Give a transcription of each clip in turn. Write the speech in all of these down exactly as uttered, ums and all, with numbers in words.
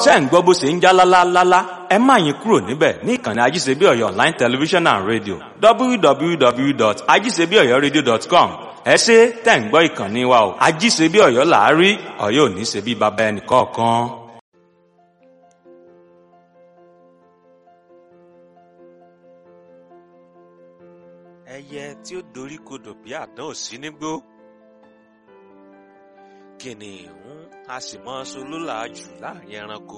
ṣé ń gbọ́ bó ṣe ń já lálálálá ẹ má yín kúrò níbẹ̀ ní ìkànnì ajíṣebíọ̀yọ̀ online television and radio w w w dot ajíṣebíọ̀yọ̀radio dot com ẹ ṣé tẹ̀ ń gbọ́ ìkànnì wa o ajíṣebíọ̀yọ̀ là á rí Ọ̀yọ́ ò ní ṣe bí baba ẹnì kọ̀ọ̀kan. ẹyẹ tí ó dorí kodò bí àdán ò sí nígbó kìnìún a sì mọ solólàájú láàrin ẹranko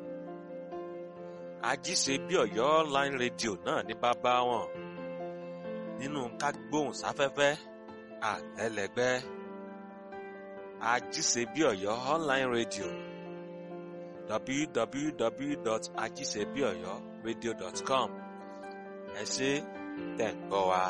Ajíṣebíọ̀yọ̀ online radio náà ní bàbá wọn nínú ká gbóhùn sáfẹ́fẹ́ àtẹlẹgbẹ́ Ajíṣebíọ̀yọ̀ online radio w w w dot ajíṣebíọ̀yọ̀ radio dot com ẹ ṣé tẹ̀ ń gbọ́ wa.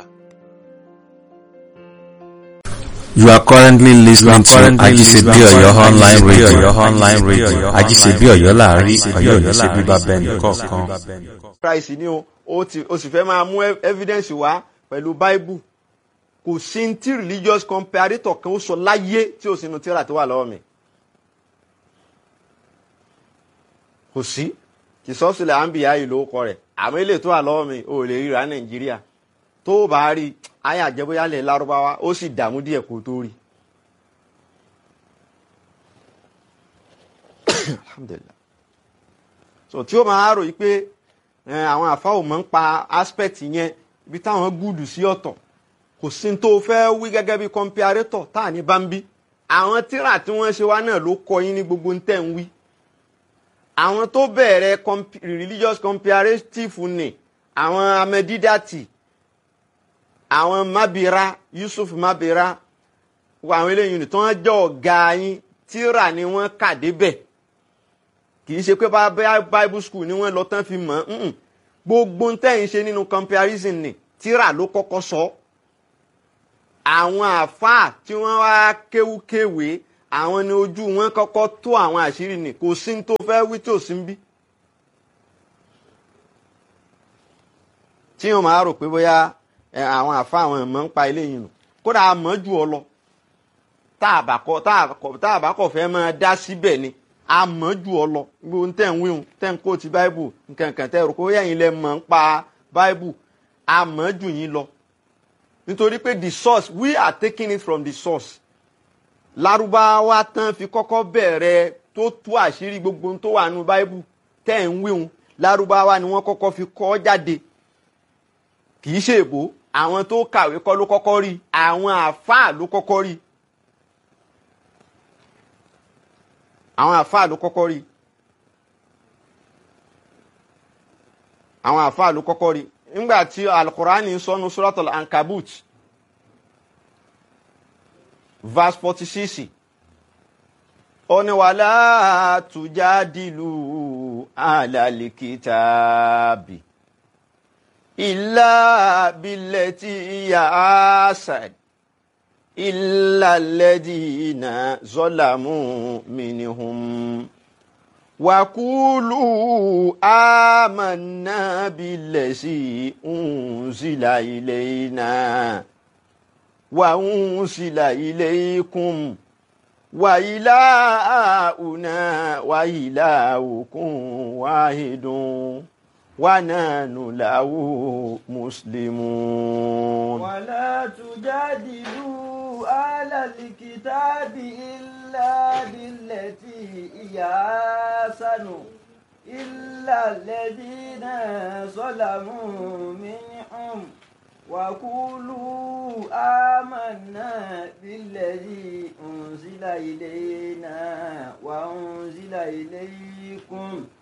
You are currently listening to Ajíṣebíọ̀yọ̀ online radio. Online radio. Ajíṣebíọ̀yọ̀ láàrin Ọ̀yọ́ ní ṣe bíbá bẹ́ẹ̀ kọ̀ọ̀kan. Christ ni o o ti o sì fẹ́ máa mú evidence wá pẹ̀lú Bible kò sí tí religious comparator kan ó sọ láyé tí ó sínú tírà tó wà lọ́wọ́ mi kò sí kì sọ́sílẹ̀ àǹbíyá yìí ló kọ rẹ̀ àmọ́ ilé tó wà lọ́wọ́ mi ò lè ríra Nàìjíríà tó bá rí ayé àjẹbóyálẹ̀ Lárúbáwá ó sì dààmú díẹ̀ kó tó rí. Alhamdulillah. So tí ó máa rò yí pé àwọn àfáà ò mọ̀ ń pa aspect yẹn ibi táwọn gúdù sí ọ̀tọ̀ kò sí tó fẹ́ wí gẹ́gẹ́ bí comparator táà ní bá ń bí àwọn tíra tí wọ́n ṣe wá náà ló kọ yín ní gbogbo ń tẹ̀ ń wí àwọn tó bẹ̀rẹ̀ religious comparative ni àwọn Amedidati àwọn Mabira Yusuf Mabira àwọn eléyìí ni tó wọ́n jẹ́ ọ̀gá yín tíra ni wọ́n kà débẹ̀ kì í ṣe pé Bible school ni wọ́n lọ tán fi mọ̀ ọ́n gbogbo ń tẹ̀yìn ṣe nínú comparison ni tíra ló kọ́kọ́ sọ àwọn àfáà tí wọ́n wá kéwúkéwé àwọn ni ojú wọn kọ́kọ́ tó àwọn àṣírí ni kò sí tó fẹ́ wí tí ò sí ń bí tí wọ́n máa rò pé bóyá àwọn àfáà àwọn ẹ̀mọ́ ń pa eléyìí nù kódà àmọ́ jù ọ lọ tá a bá kọ̀ fẹ́ máa dá síbẹ̀ ni àmọ́ jù ọ lọ gbogbo tẹ̀ ń wíhun tẹ̀ ń kó ti Bible nǹkankan tẹ̀ rò pé yẹ̀yìn lẹ mọ̀ ń pa Bible àmọ́ jù yín lọ nítorí pé the source we are taking it from the source Lárúbáwá tán fi kọ́kọ́ bẹ̀rẹ̀ tó tú àṣírí gbogbo tó wà nínú Bible tẹ̀ ń wíhun Lárúbáwá ni wọ́n kọ́kọ́ fi kọ́ jáde kì í ṣe èbó àwọn tó kàwé kọ́ ló kọ́kọ́ rí àwọn àfáà ló kọ́kọ́ rí àwọn àfáà ló kọ́kọ́ rí àwọn àfáà ló kọ́kọ́ rí nígbà tí Al-Qur'ani sọ́nu Suratul Ankabut verse forty six ó ní wala tujadilu alal kitabi illa billati hiya ahsan illa alladhina zalamu minhum wa qulu amanna billazi unzila ilayna wa unzila ilaykum wa ilahuna wa ilahukum wahidun wa nahnu lahu muslimun. wala tujadilu ala likitabi illa billati hiya ahsanu illa alladhina zalamu minhum wa qulu amanna billadhi unzila ilayna wa unzila ilaykum